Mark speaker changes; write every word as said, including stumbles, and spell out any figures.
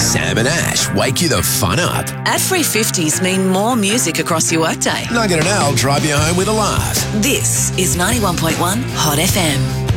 Speaker 1: Sam and Ash wake you the fun up.
Speaker 2: Ad-free fifties mean more music across your workday.
Speaker 1: Nugget and Al drive you home with a laugh.
Speaker 2: This is ninety-one point one Hot F M.